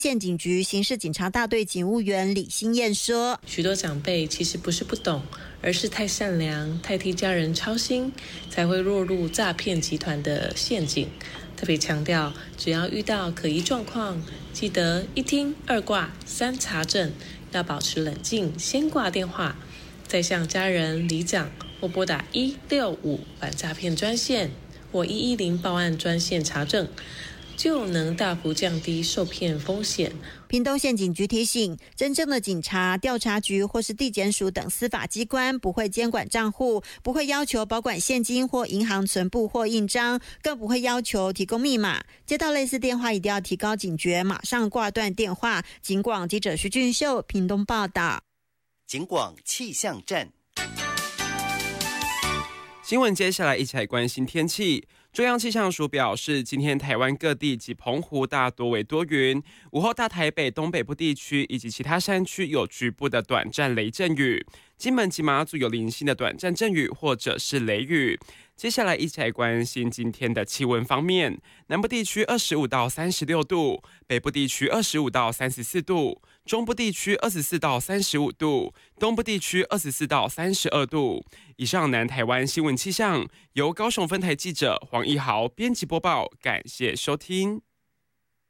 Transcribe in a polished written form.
县警局刑事警察大队警务员李新燕说：“ 许多长辈其实不是不懂，而是太善良、太替家人操心，才会落入诈骗集团的陷阱。特别强调，只要遇到可疑状况，记得一听二挂三查证，要保持冷静，先挂电话，再向家人、里长或拨打165反诈骗专线或110报案专线查证。”就能大幅降低受骗风险。 屏东县警局提醒，真正的警察、调查局或是地检署等司法机关不会监管账户，不会要求保管现金或银行存簿或印章，更不会要求提供密码。接到类似电话，一定要提高警觉，马上挂断电话。警广记者徐俊秀屏东报道。 警广气象站。 新闻接下来一起来关心天气。中央气象署表示，今天台湾各地及澎湖大多为多云，午后大台北东北部地区以及其他山区有局部的短暂雷阵雨，金门及马祖有零星的短暂阵雨或者是雷雨。接下来一起来关心今天的气温方面，南部地区25到36度，北部地区25到34度，中部地区24到35度，东部地区24到32度。以上南台湾新闻气象由高雄分台记者黄一豪编辑播报，感谢收听。